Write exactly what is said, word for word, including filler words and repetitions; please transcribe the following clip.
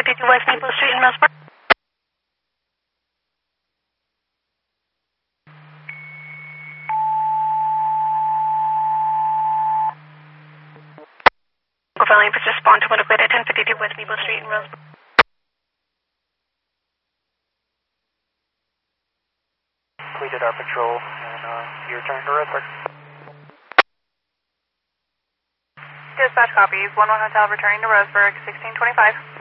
fifty-two West Maple Street in Millsboro. Valley, please respond to what occurred at ten fifty-two West Maple Street in Millsboro. Completed our patrol, and uh, you return to Roseburg. Dispatch copies, one one Hotel returning to Roseburg, sixteen twenty-five.